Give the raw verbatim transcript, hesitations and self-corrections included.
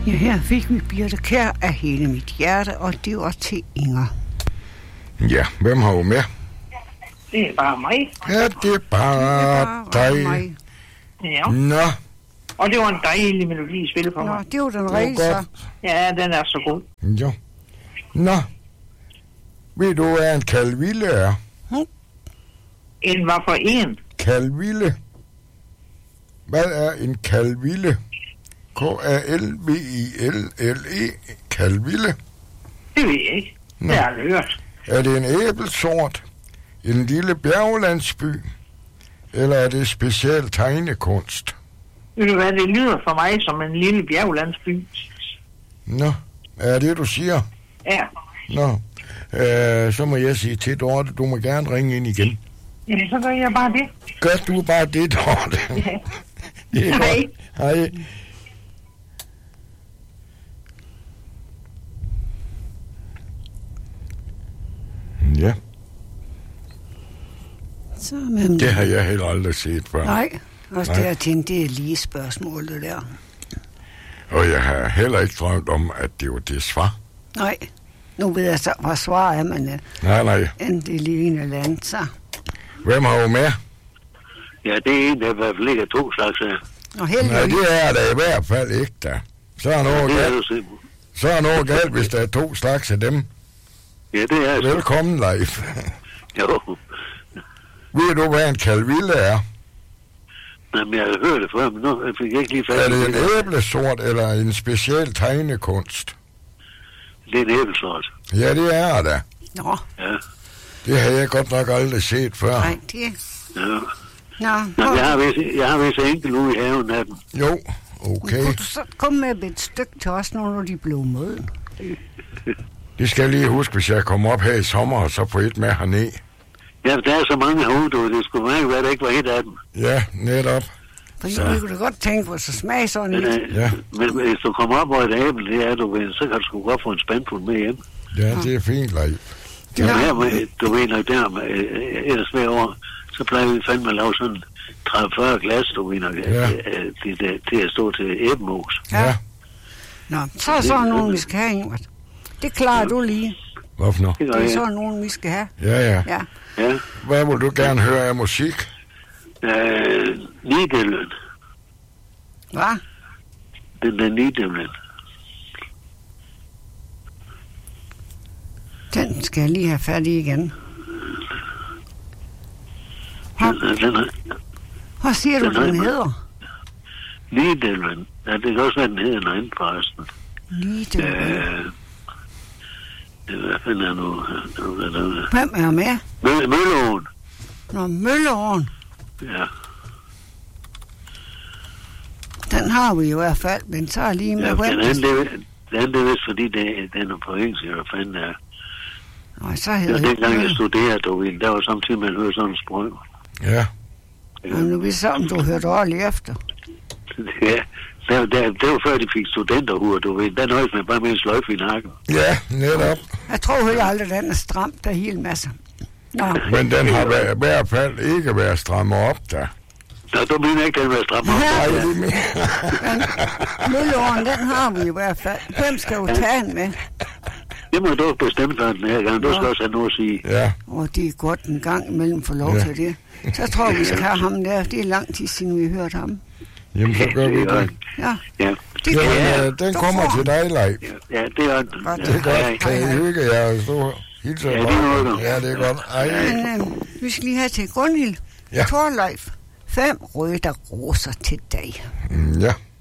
Ja, her fik vi Birthe Kjær af hele mit hjerte, og det var til Inger. Ja, hvem har du med? Det er bare mig. Ja, det er bare, Det er bare dig. mig. Ja. Nå, Og det var en dejlig melodi at spille for Nå, mig. det var den det rigtige, var så. godt. Ja, den er så god. Jo. Nå, ved du, hvad en kalville er? En var for en. Kalville. Hvad er en kalville? K A L V I L L E. Kalville. Det ved jeg ikke. Nå. Det har jeg hørt. Er det en æbelsort? En lille bjerglandsby? Eller er det speciel tegnekunst? Ved du hvad, det lyder for mig som en lille bjerglandsby. Nå, er det du siger? Ja. Nå, øh, så må jeg sige til Dorte, du må gerne ringe ind igen. Jamen, så gør jeg bare det. Gør du bare det, Dorte? Ja. Det er Hej. godt. Hej. Ja, Så, men, det har jeg heller aldrig set før. Nej, også Nej. det, jeg tænkte, det er lige spørgsmålet der. Og jeg har heller ikke drømt om, at det var det svar. Nej, nu ved jeg så, hvad svar er, men Nej, nej. end det lignende land, så. Hvem har du med? Ja, det er en, der i hvert fald ikke er to slags af. Og Nej, heldigvis, det er der i hvert fald ikke, da. Så er noget Det er galt, jo simpelthen. så er noget galt, hvis der er to slags af dem. Ja, det er så. Velkommen, Leif. Jo. Ved du, hvad en kalville er? Jamen, jeg har hørt det før, men nu fik jeg ikke lige fat Er i det en æblesort eller en speciel tegnekunst? Det er en æblesort. Ja, det er der. nå, Ja. Det har jeg godt nok aldrig set før. nej, det Ja. Nå, Nå, jeg har vist, jeg har vist enkelt ude i haven af dem. Jo, okay. kunne du så komme med et stykke til os, når de blev moden? Det skal jeg lige huske, hvis jeg kommer op her i sommer, og så få et med herned. Ja, der er så mange herude, du. Det skulle mærke, hvad der ikke var et af dem. Ja, netop. Fordi Så. vi kunne da godt tænke på, så smag sådan Men, lidt. øh, Ja. men hvis du kommer op over et æble, det er du ved, så kan du sgu godt få en spandfuld med hjem. Ja, det er fint, Leif. Ja. Ja. Her, med, du ved nok der, med, øh, ellers hver år, så plejer vi fandme at lave sådan tredive fyrre glas, du ved nok, Ja. ja. det, det, til at stå til æblemos. Ja. Ja. Nå, så er sådan nogen, vi skal have, Ingrid. Det klarer du lige. Hvorfor nu? Det gør Det er jeg. sådan nogen, vi skal have. Ja, ja. Ja. Ja. Hvad vil du gerne høre af musik? Øh, Nidelen. Hvad? Den der Nidelen. Den skal jeg lige have fat i igen. Den, den, den, Hvad siger du, Den er- den hedder? Nidelen. Ja, det kan også være, den hedder en anden forresten. Lige det. Øh, hvad fanden er nu? Hvem er med? Mø- Mølleåen. Nå, Mølleåren. Ja. Den har vi jo i hvert fald, men så er lige med Ja, hvem. den anden, det, er- den anden, det er vist, fordi det, den er på engelsk, hvad fanden er. Nå, så Det hedder var det. dengang, jeg studerede, du ved, der var samtidig, man hørte sådan en sprøg. Ja. Ja, nu ved så, om du hørte ordentligt efter. Ja, der, der, det var før, de fik studenterhuer, du ved. Der nøjes man bare med en sløjfe i nakken. Ja, netop. Jeg tror heller aldrig, den er stram, der hele masse. Nå, Men den har væ- i hvert fald ikke været strammet op, da. Nå, du mener ikke, den var stramme op. Nej, Ja. det mener. men Mølleåren, den har vi i hvert fald. Hvem skal jo tage den med? Det må du bestemme for den her gang. Du skal også have noget at sige. Ja, Og det er godt en gang imellem for lov Ja. til det. Så tror jeg, vi skal have ham der. Det er lang tid siden, vi har hørt ham. jamen så gør vi det. Ja, Ja, det kan Jamen, jeg. øh, den Du kommer får til dig, Leif. ja, det er Godt. ja, Det er godt. Kan I Hej, hej. hygge jer? Så hilser Ja, jeg det bare. må du. Ja, det er godt. Ej. Men øh, vi skal lige have til Gunhild. Ja. Torleif. Fem røde roser til dig. Mm, ja.